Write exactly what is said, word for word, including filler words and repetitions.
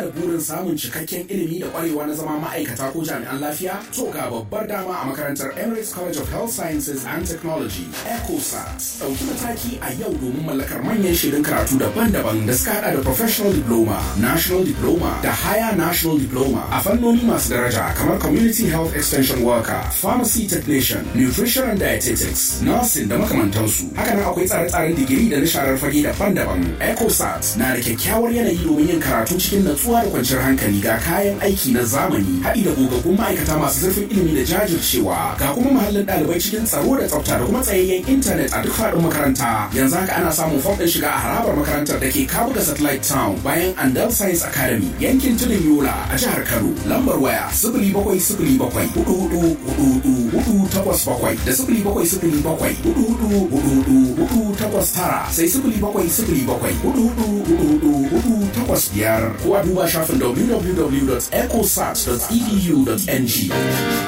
burin samun cikakken ilimi da ƙwarewa na zama ma'aikata ko jami'an lafiya? To ga babbar dama a makarantar Emirates College of Health Sciences and Technology, ECOSAT. Ɗauki mataki a yau domin mallakar manyan shirin karatu daban-daban da suka haɗa da Professional Diploma, National Diploma da Higher National Diploma a fannoni masu daraja kamar Community Health Extension Worker, Pharmacy Technician, Nutrition and Dietetics, Nursing da makamantansu. Hakanan akwai tsare-tsaren digiri da na sharar fage daban-daban. ECOSAT na da kyakkyawar yanayi domin yin karatu cikin natsuwa da kwanciyar hankali, ga kayan aiki na zamani haɗi da gogaggun ma'aikata masu zurfin ilimi da jajircewa, ga kuma muhallin ɗalibai cikin tsaro da tsafta da kuma tsayayyen intanet a duk faɗin makaranta. Yanzu haka ana samun fom ɗin shiga a harabar makarantar da ke Kabuga Satellite Town bayan Andal Science Academy yankin Tudun Yola a jihar Kano. Lambar waya sifili bakwai sifili bakwai hudu hudu hudu hudu hudu takwas bakwai da sifili bakwai sifili bakwai hudu hudu hudu hudu hudu takwas tara sai sifili bakwai sifili bakwai hudu hudu hudu hudu hudu takwas biyar ko a duba shafin w w w dot ecosat dot e d u dot n g.